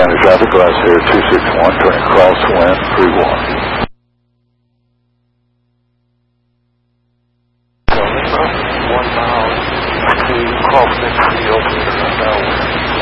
County traffic, glass here 261, turning crosswind 31. So, 1 mile to cross Mississippi, open to Delaware.